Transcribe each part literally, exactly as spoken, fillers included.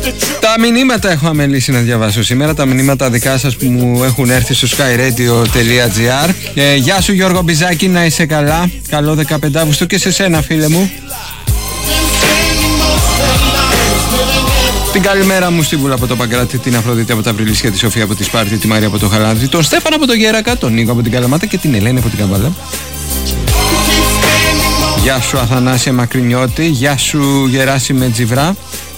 Τα μηνύματα έχω αμελήσει να διαβάσω σήμερα. Τα μηνύματα δικά σας που μου έχουν έρθει στο skyradio.gr. ε, Γεια σου Γιώργο Μπιζάκη, να είσαι καλά. Καλό δεκαπέντε Αυγούστου και σε σένα φίλε μου. Την καλημέρα μου στην Βούλα από το Παγκράτη, την Αφροδίτη από τα Βρυλίσια, τη Σοφία από τη Σπάρτη, τη Μαρία από το Χαλάνδρη, τον Στέφανο από το Γέρακα, τον Νίκο από την Καλαμάτα και την Ελένη από την Καβάλα. Γεια σου Αθανάσια Μακρινιώτη, γεια σου Γεράσιμε Τζιβρά.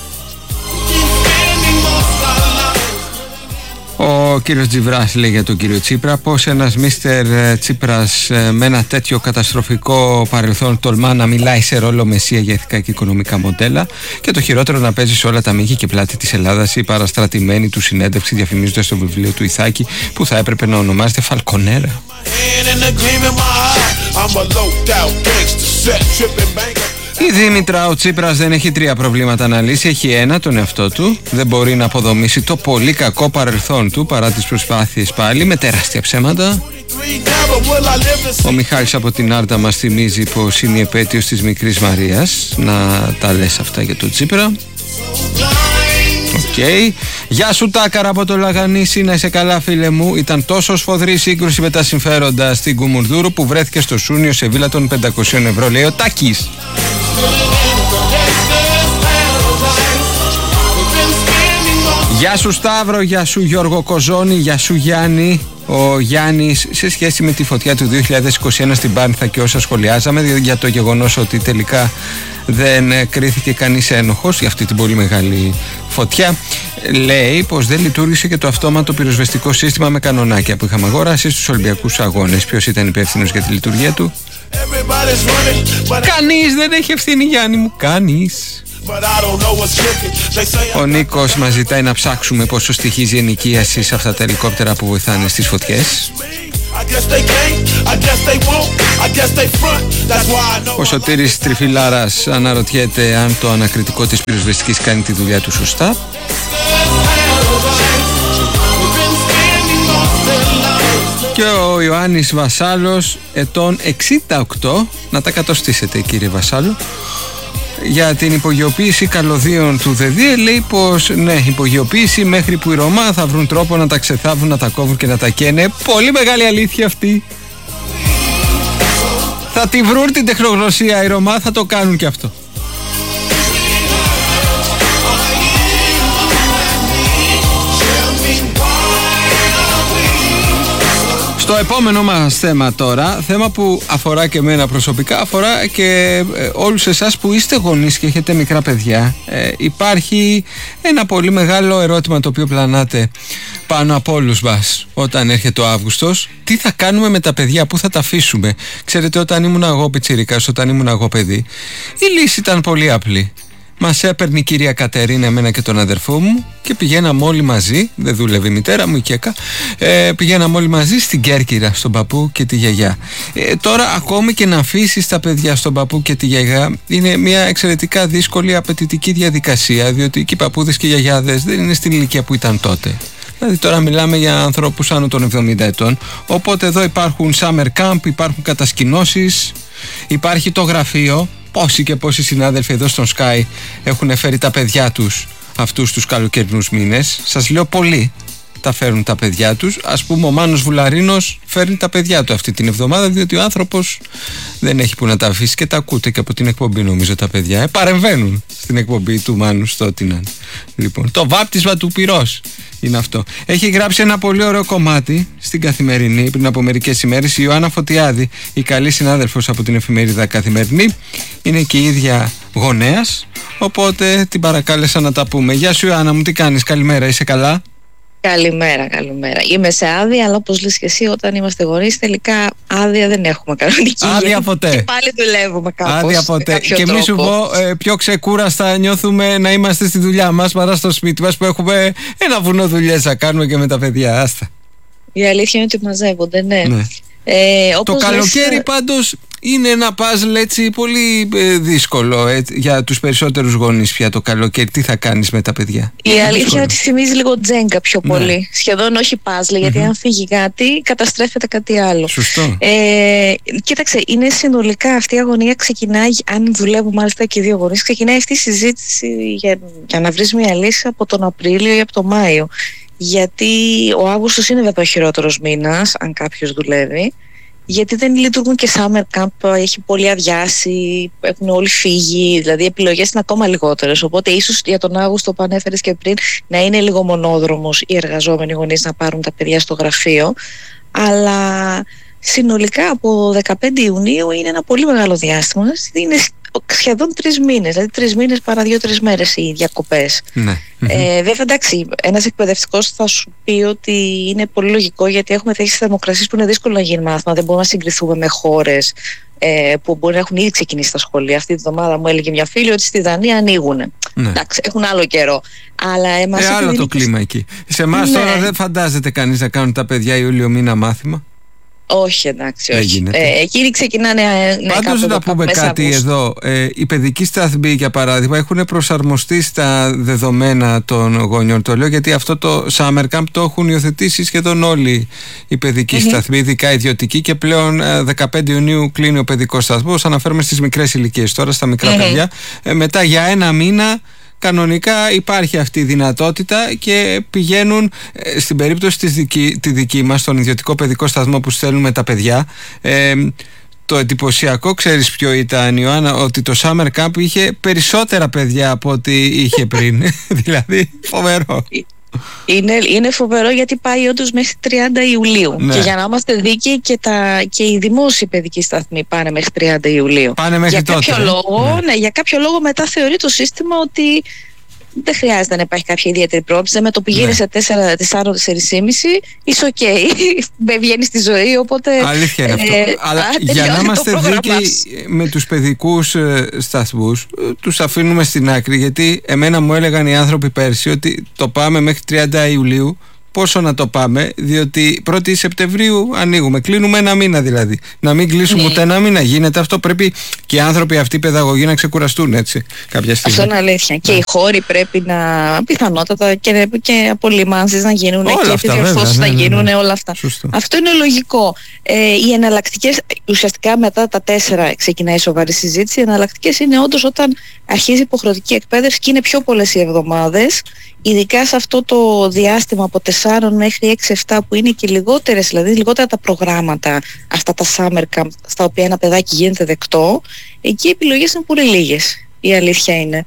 Ο κύριος Τζιβράς λέει για τον κύριο Τσίπρα πως ένας μίστερ Τσίπρας με ένα τέτοιο καταστροφικό παρελθόν τολμά να μιλάει σε ρόλο μεσία για ηθικά και οικονομικά μοντέλα και το χειρότερο να παίζει σε όλα τα μήκη και πλάτη της Ελλάδας η παραστρατημένη του συνέντευξη διαφημίζοντας το βιβλίο του Ιθάκη που θα έπρεπε να ονομάζεται Φαλκονέρα. Η Δήμητρα, ο Τσίπρας δεν έχει τρία προβλήματα να λύσει, έχει ένα, τον εαυτό του. Δεν μπορεί να αποδομήσει το πολύ κακό παρελθόν του παρά τις προσπάθειες πάλι με τεράστια ψέματα. Ο Μιχάλης από την Άρτα μας θυμίζει πως είναι η επέτειος της Μικρής Μαρίας. Να τα λες αυτά για τον Τσίπρα. Οκ. Okay. Γεια σου Τάκαρα από το Λαγανήσι, να είσαι καλά φίλε μου. Ήταν τόσο σφοδρή σύγκρουση με τα συμφέροντα στην Κουμουνδούρου που βρέθηκε στο Σούνιο σε βίλα των πεντακοσίων ευρώ, λέει ο Τάκης. Γεια σου Σταύρο, γεια σου Γιώργο Κοζόνη, γεια σου Γιάννη. Ο Γιάννης σε σχέση με τη φωτιά του δύο χιλιάδες είκοσι ένα στην Πάνθα και όσα σχολιάζαμε για το γεγονός ότι τελικά δεν κρίθηκε κανείς ένοχος για αυτή την πολύ μεγάλη φωτιά, λέει πως δεν λειτουργήσε και το αυτόματο πυροσβεστικό σύστημα με κανονάκια που είχαμε αγοράσει στους Ολυμπιακούς Αγώνες. Ποιος ήταν υπεύθυνος για τη λειτουργία του? Κανείς δεν έχει ευθύνη Γιάννη μου, κανείς. Ο Νίκος μας ζητάει να ψάξουμε πόσο στοιχίζει η ενοικίαση σε αυτά τα ελικόπτερα που βοηθάνε στις φωτιές. Ο Σωτήρης Τριφυλάρας αναρωτιέται αν το ανακριτικό της πυροσβεστικής κάνει τη δουλειά του σωστά. Και ο Ιωάννης Βασάλος, ετών εξήντα οκτώ, να τα κατοστήσετε κύριε Βασάλο, για την υπογειοποίηση καλωδίων του ΔΕΔΙΕ λέει πως ναι, υπογειοποίηση μέχρι που οι Ρωμά θα βρουν τρόπο να τα ξεθάβουν, να τα κόβουν και να τα καίνε. Πολύ μεγάλη αλήθεια αυτή. Θα τη βρουν την τεχνογνωσία οι Ρωμά, θα το κάνουν και αυτό. Το επόμενο μας θέμα τώρα, θέμα που αφορά και εμένα προσωπικά, αφορά και ε, όλους εσάς που είστε γονείς και έχετε μικρά παιδιά. Ε, υπάρχει ένα πολύ μεγάλο ερώτημα το οποίο πλανάτε πάνω από όλους μας όταν έρχεται ο Αύγουστος. Τι θα κάνουμε με τα παιδιά, πού θα τα αφήσουμε? Ξέρετε, όταν ήμουν εγώ πιτσιρικάς, όταν ήμουν εγώ παιδί, η λύση ήταν πολύ απλή. Μας έπαιρνε η κυρία Κατερίνα, εμένα και τον αδερφό μου και πηγαίναμε όλοι μαζί, δεν δούλευε η μητέρα μου, η Κέκα, ε, πηγαίναμε όλοι μαζί στην Κέρκυρα, στον παππού και τη γιαγιά. Ε, τώρα ακόμη και να αφήσεις τα παιδιά στον παππού και τη γιαγιά είναι μια εξαιρετικά δύσκολη απαιτητική διαδικασία, διότι και οι παππούδες και οι γιαγιάδες δεν είναι στην ηλικία που ήταν τότε. Δηλαδή τώρα μιλάμε για ανθρώπους άνω των εβδομήντα ετών, οπότε εδώ υπάρχουν summer camp, υπάρχουν κατασκηνώσεις, υπάρχει το γραφείο. Πόσοι και πόσοι συνάδελφοι εδώ στον Sky έχουν φέρει τα παιδιά τους αυτούς τους καλοκαιρινούς μήνες? Σας λέω πολλοί τα φέρουν τα παιδιά τους. Ας πούμε ο Μάνος Βουλαρίνος φέρνει τα παιδιά του αυτή την εβδομάδα, διότι ο άνθρωπος δεν έχει που να τα αφήσει και τα ακούτε και από την εκπομπή νομίζω τα παιδιά. Ε, παρεμβαίνουν στην εκπομπή του Μάνου στο Τινάν. Λοιπόν, το βάπτισμα του πυρός είναι αυτό. Έχει γράψει ένα πολύ ωραίο κομμάτι στην Καθημερινή πριν από μερικές ημέρες η Ιωάννα Φωτιάδη, η καλή συνάδελφος από την εφημερίδα Καθημερινή. Είναι και η ίδια γονέας, οπότε την παρακάλεσα να τα πούμε. Γεια σου Ιωάννα μου, τι κάνεις? Καλημέρα, είσαι καλά? Καλημέρα, καλημέρα. Είμαι σε άδεια, αλλά όπως λες και εσύ, όταν είμαστε γονείς, τελικά άδεια δεν έχουμε κανονική. Άδεια ποτέ. Και πάλι δουλεύουμε κάπως. Άδεια ποτέ. Και μη σου πω, ε, πιο ξεκούραστα νιώθουμε να είμαστε στη δουλειά μας παρά στο σπίτι μας που έχουμε ένα βουνό δουλειές να κάνουμε και με τα παιδιά. Άστα. Η αλήθεια είναι ότι μαζεύονται, ναι. ναι. Ε, το καλοκαίρι λες... πάντως είναι ένα παζλ έτσι πολύ ε, δύσκολο έτσι, για τους περισσότερους γονείς πια το καλοκαίρι. Τι θα κάνεις με τα παιδιά? Η είναι αλήθεια είναι ότι θυμίζει λίγο τζέγκα πιο πολύ. Ναι. Σχεδόν όχι παζλ, γιατί mm-hmm. αν φύγει κάτι καταστρέφεται κάτι άλλο. Σωστό. Ε, κοίταξε, είναι συνολικά αυτή η αγωνία ξεκινάει, αν δουλεύουν μάλιστα και οι δύο γονείς, ξεκινάει αυτή η συζήτηση για, για να βρεις μια λύση από τον Απρίλιο ή από τον Μάιο. Γιατί ο Αύγουστος είναι βέβαια ο χειρότερος μήνας, αν κάποιος δουλεύει. Γιατί δεν λειτουργούν και summer camp, έχει πολύ αδειάσει, έχουν όλοι φύγει, δηλαδή οι επιλογές είναι ακόμα λιγότερες. Οπότε ίσως για τον Αύγουστο που ανέφερες και πριν να είναι λίγο μονόδρομος οι εργαζόμενοι γονείς να πάρουν τα παιδιά στο γραφείο. Αλλά συνολικά από δεκαπέντε Ιουνίου είναι ένα πολύ μεγάλο διάστημα. Είναι σχεδόν τρεις μήνες, δηλαδή τρεις μήνες παρά δύο-τρεις μέρες οι διακοπές. Ναι. Ε, βέβαια, εντάξει, ένας εκπαιδευτικός θα σου πει ότι είναι πολύ λογικό, γιατί έχουμε τέτοιες θερμοκρασίες που είναι δύσκολο να γίνει μάθημα. Δεν μπορούμε να συγκριθούμε με χώρες ε, που μπορεί να έχουν ήδη ξεκινήσει τα σχολεία. Αυτή τη βδομάδα μου έλεγε μια φίλη ότι στη Δανία ανοίγουν. Ναι. Εντάξει, έχουν άλλο καιρό. Αλλά εμάς ε, άλλο το κλίμα και... εκεί. Σε εμάς ναι. Τώρα δεν φαντάζεται κανείς να κάνουν τα παιδιά Ιούλιο μήνα μάθημα. Όχι, εντάξει, όχι. Ε, εκείνοι ξεκινάνε. Ναι, πάντως να πούμε κάτι Αυγούστου. Εδώ. Ε, οι παιδικοί σταθμοί, για παράδειγμα, έχουν προσαρμοστεί στα δεδομένα των γονιών. Το λέω γιατί αυτό το summer camp το έχουν υιοθετήσει σχεδόν όλοι οι παιδικοί mm-hmm. σταθμοί, ειδικά ιδιωτικοί, και πλέον ε, δεκαπέντε Ιουνίου κλείνει ο παιδικός σταθμός. Αναφέρουμε στις μικρές ηλικίες τώρα, στα μικρά mm-hmm. παιδιά. Ε, μετά για ένα μήνα. Κανονικά υπάρχει αυτή η δυνατότητα και πηγαίνουν ε, στην περίπτωση της δική, τη δική μας, στον ιδιωτικό παιδικό σταθμό που στέλνουμε τα παιδιά. Ε, το εντυπωσιακό, ξέρεις ποιο ήταν, Ιωάννα, ότι το summer camp είχε περισσότερα παιδιά από ό,τι είχε πριν. Δηλαδή φοβερό. Είναι, είναι φοβερό, γιατί πάει όντως μέχρι τριάντα Ιουλίου. Ναι. Και για να είμαστε δίκαιοι, και, τα, και οι δημόσιοι παιδικοί σταθμοί πάνε μέχρι τριάντα Ιουλίου. Πάνε μέχρι για τότε. Κάποιο λόγο, ναι. Ναι, για κάποιο λόγο μετά θεωρεί το σύστημα ότι δεν χρειάζεται να υπάρχει κάποια ιδιαίτερη πρόβληση. Με το πηγαίνει ναι. σε τέσσερα, τέσσερα, τέσσερα και μισή, είσαι οκ. Βγαίνει στη ζωή, οπότε. Αλήθεια είναι αυτό. Ε, Αλλά α, για να είμαστε δίκαιοι με τους παιδικούς ε, σταθμούς, ε, τους αφήνουμε στην άκρη. Γιατί εμένα μου έλεγαν οι άνθρωποι πέρσι ότι το πάμε μέχρι τριάντα Ιουλίου. Πόσο να το πάμε, διότι πρώτη Σεπτεμβρίου ανοίγουμε. Κλείνουμε ένα μήνα δηλαδή. Να μην κλείσουμε ούτε ένα μήνα. Γίνεται αυτό. Πρέπει και οι άνθρωποι αυτοί, οι παιδαγωγοί, να ξεκουραστούν έτσι κάποια στιγμή. Αυτό είναι αλήθεια. Yeah. Και οι χώροι πρέπει να, πιθανότατα, και, και απολυμάνσεις να γίνουν, όλα και επιδιορθώσεις ναι, να ναι, γίνουν, ναι, ναι. όλα αυτά. Σωστό. Αυτό είναι λογικό. Ε, οι εναλλακτικές, ουσιαστικά μετά τα τέσσερα ξεκινάει η σοβαρή συζήτηση. Οι εναλλακτικές είναι όντως όταν αρχίζει η υποχρεωτική εκπαίδευση και είναι πιο πολλές οι εβδομάδες. Ειδικά σε αυτό το διάστημα από τεσσάρων μέχρι έξι εφτά, που είναι και λιγότερες, δηλαδή λιγότερα τα προγράμματα, αυτά τα summer camp στα οποία ένα παιδάκι γίνεται δεκτό, εκεί οι επιλογές είναι πολύ λίγες, η αλήθεια είναι.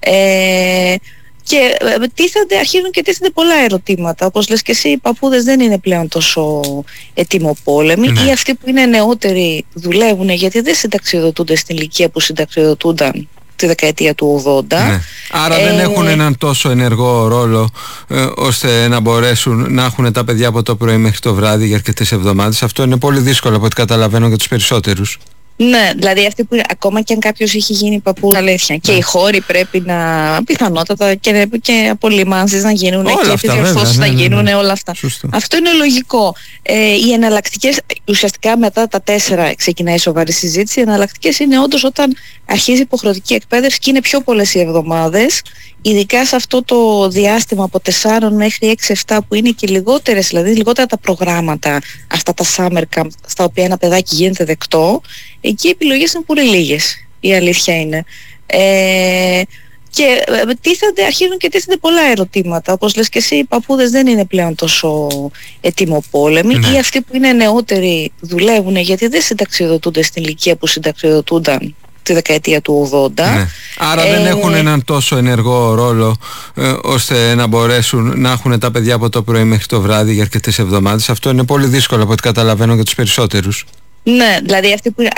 Ε, και τίθενται, αρχίζουν και τίθενται πολλά ερωτήματα. Όπως λες και εσύ, οι παππούδες δεν είναι πλέον τόσο ετοιμοπόλεμοι, ναι. ή αυτοί που είναι νεότεροι δουλεύουν, γιατί δεν συνταξιοδοτούνται στην ηλικία που συνταξιοδοτούνταν τη δεκαετία του ογδόντα. Ναι. Άρα ε... δεν έχουν έναν τόσο ενεργό ρόλο ε, ώστε να μπορέσουν να έχουν τα παιδιά από το πρωί μέχρι το βράδυ για αρκετές εβδομάδες. Αυτό είναι πολύ δύσκολο από ό,τι καταλαβαίνω για τους περισσότερους. Ναι, δηλαδή αυτοί που ακόμα και αν κάποιος έχει γίνει παππούς, αλήθεια. Και οι χώροι πρέπει να, πιθανότατα, και, και απολυμάνσεις να γίνουν, όλα και επιδιορθώσεις ναι, να γίνουν, ναι, ναι, ναι. όλα αυτά. Σωστό. Αυτό είναι λογικό. Ε, οι εναλλακτικές, ουσιαστικά μετά τα τέσσερα ξεκινάει η σοβαρή συζήτηση. Οι εναλλακτικές είναι όντως όταν αρχίζει η υποχρεωτική εκπαίδευση και είναι πιο πολλές οι εβδομάδες. Ειδικά σε αυτό το διάστημα από τεσσάρων μέχρι έξι εφτά, που είναι και λιγότερες, δηλαδή λιγότερα τα προγράμματα, αυτά τα summer camp στα οποία ένα παιδάκι γίνεται δεκτό, εκεί οι επιλογές είναι πολύ λίγες, η αλήθεια είναι. Ε, και τίθενται, αρχίζουν και τίθενται πολλά ερωτήματα. Όπως λες και εσύ, οι παππούδες δεν είναι πλέον τόσο ετοιμοπόλεμοι, ναι. ή αυτοί που είναι νεότεροι δουλεύουν, γιατί δεν συνταξιοδοτούνται στην ηλικία που συνταξιοδοτούνταν τη δεκαετία του ογδόντα. Ναι. Άρα ε... δεν έχουν έναν τόσο ενεργό ρόλο ε, ώστε να μπορέσουν να έχουν τα παιδιά από το πρωί μέχρι το βράδυ για αρκετές εβδομάδες. Αυτό είναι πολύ δύσκολο από ό,τι καταλαβαίνω για τους περισσότερους. Ναι, δηλαδή αυτοί που